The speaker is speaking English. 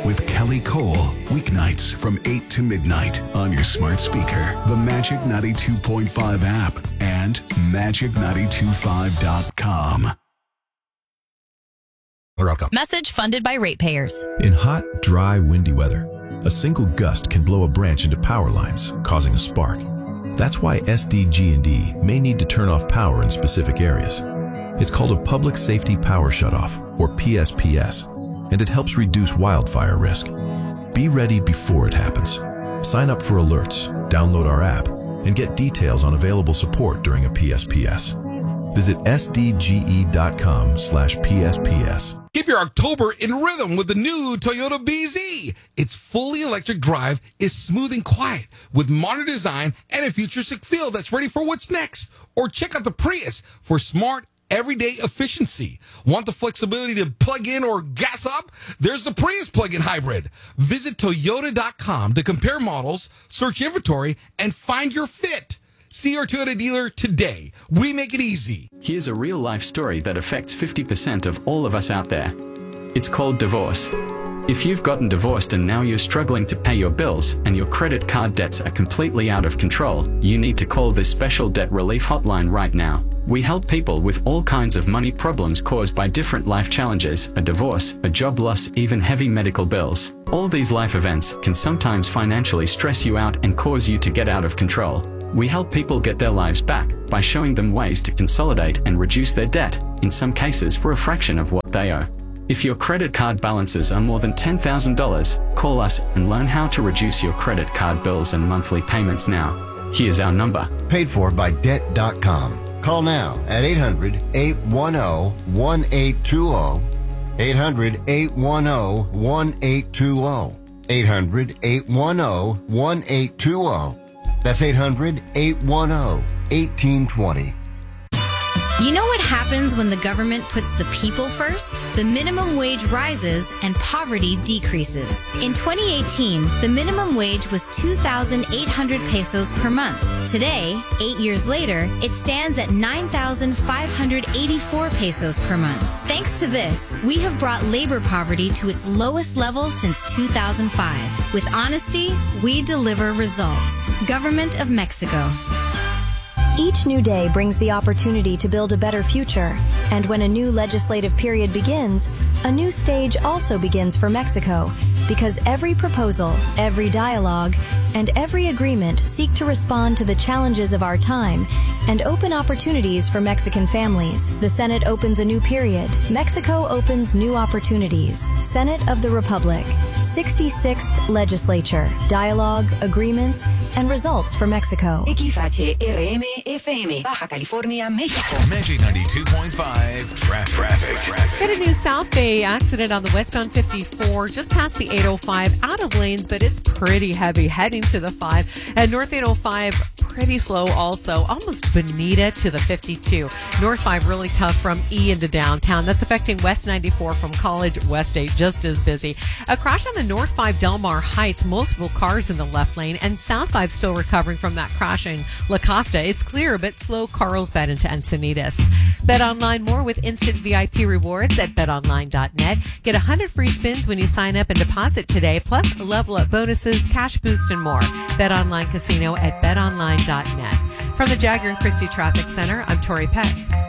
with Kelly Cole. Weeknights from 8 to midnight on your smart speaker, the Magic 92.5 app, and magic925.com. Message funded by ratepayers. In hot, dry, windy weather, a single gust can blow a branch into power lines, causing a spark. That's why SDG&E may need to turn off power in specific areas. It's called a Public Safety Power Shutoff, or PSPS, and it helps reduce wildfire risk. Be ready before it happens. Sign up for alerts, download our app, and get details on available support during a PSPS. Visit sdge.com/PSPS. Keep your October in rhythm with the new Toyota BZ. Its fully electric drive is smooth and quiet with modern design and a futuristic feel that's ready for what's next. Or check out the Prius for smart, everyday efficiency. Want the flexibility to plug in or gas up? There's the Prius plug-in hybrid. Visit Toyota.com to compare models, search inventory, and find your fit. See your Toyota dealer today. We make it easy. Here's a real-life story that affects 50% of all of us out there. It's called divorce. If you've gotten divorced and now you're struggling to pay your bills and your credit card debts are completely out of control, you need to call this special debt relief hotline right now. We help people with all kinds of money problems caused by different life challenges, a divorce, a job loss, even heavy medical bills. All these life events can sometimes financially stress you out and cause you to get out of control. We help people get their lives back by showing them ways to consolidate and reduce their debt, in some cases for a fraction of what they owe. If your credit card balances are more than $10,000, call us and learn how to reduce your credit card bills and monthly payments now. Here's our number. Paid for by Debt.com. Call now at 800-810-1820. 800-810-1820. 800-810-1820. That's 800-810-1820. You know what happens when the government puts the people first? The minimum wage rises and poverty decreases. In 2018, the minimum wage was 2,800 pesos per month. Today, 8 years later, it stands at 9,584 pesos per month. Thanks to this, we have brought labor poverty to its lowest level since 2005. With honesty, we deliver results. Government of Mexico. Each new day brings the opportunity to build a better future, and when a new legislative period begins, a new stage also begins for Mexico, because every proposal, every dialogue, and every agreement seek to respond to the challenges of our time and open opportunities for Mexican families. The Senate opens a new period. Mexico opens new opportunities. Senate of the Republic. 66th Legislature. Dialogue, agreements, and results for Mexico. XHRM FM, Baja California, Mexico. Magic 92.5 traffic. Got a new South Bay accident on the westbound 54, just past the 805, out of lanes, but it's pretty heavy heading to the 5. And North 805, pretty slow also, almost Bonita to the 52. North 5 really tough from E into downtown. That's affecting West 94 from College, West 8 just as busy. A crash on the North 5 Del Mar Heights, multiple cars in the left lane, and South 5 still recovering from that crashing La Costa. It's clear, but slow Carlsbad into Encinitas. Bet online more with instant VIP rewards at betonline.net. Get 100 free spins when you sign up and deposit today, plus level up bonuses, cash boost, and more. Bet Online Casino at betonline.net. From the Jagger and Christie Traffic Center, I'm Tori Peck.